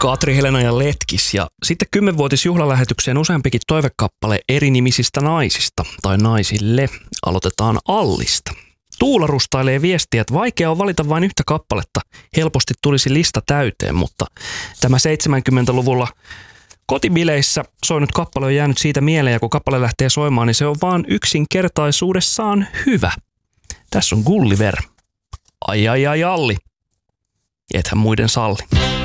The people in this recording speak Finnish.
Katri, Helena ja Letkis. Ja sitten 10-vuotisjuhlalähetykseen useampikin toivekappale erinimisistä naisista tai naisille. Aloitetaan Allista. Tuula rustailee viestiä, että vaikea on valita vain yhtä kappaletta. Helposti tulisi lista täyteen, mutta tämä 70-luvulla kotibileissä soinut kappale on jäänyt siitä mieleen, ja kun kappale lähtee soimaan, niin se on vaan yksinkertaisuudessaan hyvä. Tässä on Gulliver. Ai ai ai Alli. Ethän muiden salli.